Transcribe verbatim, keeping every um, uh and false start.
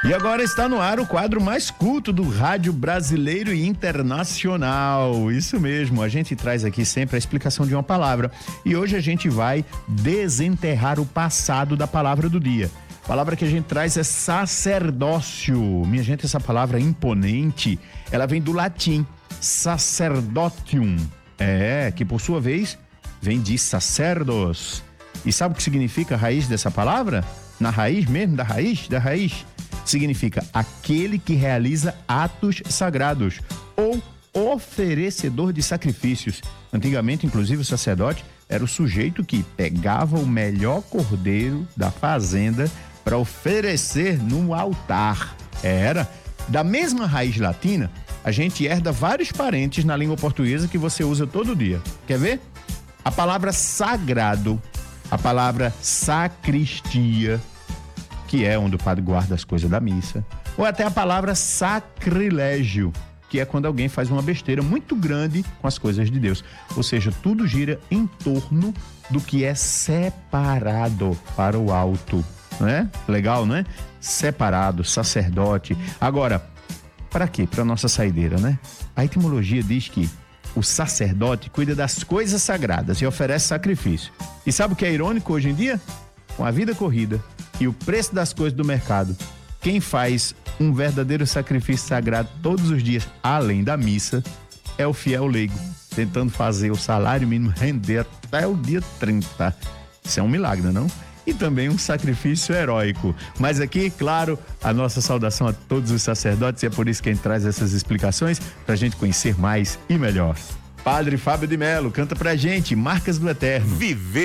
E agora está no ar o quadro mais culto do rádio brasileiro e internacional. Isso mesmo, a gente traz aqui sempre a explicação de uma palavra. E hoje a gente vai desenterrar o passado da palavra do dia. A palavra que a gente traz é sacerdócio. Minha gente, essa palavra imponente, ela vem do latim sacerdotium. É, que por sua vez vem de sacerdos. E sabe o que significa a raiz dessa palavra? Na raiz mesmo, da raiz, da raiz. Significa aquele que realiza atos sagrados ou oferecedor de sacrifícios. Antigamente, inclusive, o sacerdote era o sujeito que pegava o melhor cordeiro da fazenda para oferecer no altar. Era. Da mesma raiz latina, a gente herda vários parentes na língua portuguesa que você usa todo dia. Quer ver? A palavra sagrado, a palavra sacristia, que é onde o padre guarda as coisas da missa, ou até a palavra sacrilégio, que é quando alguém faz uma besteira muito grande com as coisas de Deus. Ou seja, tudo gira em torno do que é separado para o alto, não é? Legal, não é? Separado, sacerdote. Agora, para quê? Para nossa saideira, né? A etimologia diz que o sacerdote cuida das coisas sagradas e oferece sacrifício. E sabe o que é irônico hoje em dia? Com a vida corrida e o preço das coisas do mercado, quem faz um verdadeiro sacrifício sagrado todos os dias, além da missa, é o fiel leigo, tentando fazer o salário mínimo render até o dia trinta. Isso é um milagre, não? E também um sacrifício heróico. Mas aqui, claro, a nossa saudação a todos os sacerdotes, e é por isso que a gente traz essas explicações, pra gente conhecer mais e melhor. Padre Fábio de Melo, canta pra gente Marcas do Eterno. Viver